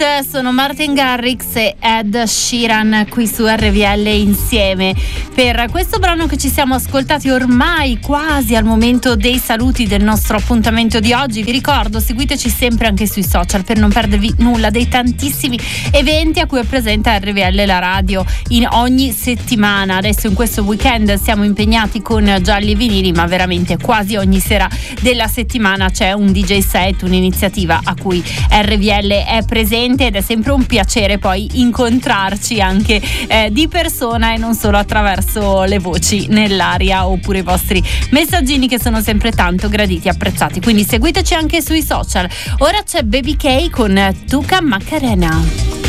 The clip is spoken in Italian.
sono Martin Garrix e Ed Sheeran qui su RVL insieme per questo brano che ci siamo ascoltati ormai quasi al momento dei saluti del nostro appuntamento di oggi. Vi ricordo, seguiteci sempre anche sui social per non perdervi nulla dei tantissimi eventi a cui è presente RVL la radio in ogni settimana. Adesso in questo weekend siamo impegnati con Gialli e Vinili, ma veramente quasi ogni sera della settimana c'è un DJ set, un'iniziativa a cui RVL è presente ed è sempre un piacere poi incontrarci anche di persona e non solo attraverso le voci nell'aria oppure i vostri messaggini che sono sempre tanto graditi e apprezzati. Quindi seguiteci anche sui social. Ora c'è Baby K con Tuca Macarena.